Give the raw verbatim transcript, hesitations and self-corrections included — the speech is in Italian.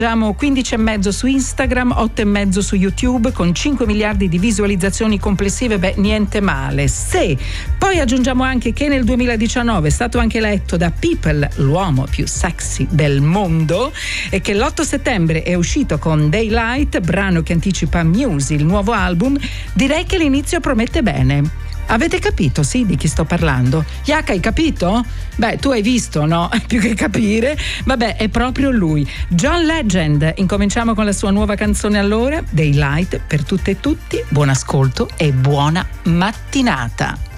Abbiamo quindici e mezzo su Instagram, otto e mezzo su YouTube, con cinque miliardi di visualizzazioni complessive. Beh, niente male. Se poi aggiungiamo anche che nel duemiladiciannove è stato anche eletto da People l'uomo più sexy del mondo e che l'otto settembre è uscito con Daylight, brano che anticipa Muse, il nuovo album, direi che l'inizio promette bene. Avete capito, sì, di chi sto parlando? Yaka, hai capito? Beh, tu hai visto, no? Più che capire. Vabbè, è proprio lui. John Legend. Incominciamo con la sua nuova canzone allora, Daylight, per tutte e tutti. Buon ascolto e buona mattinata.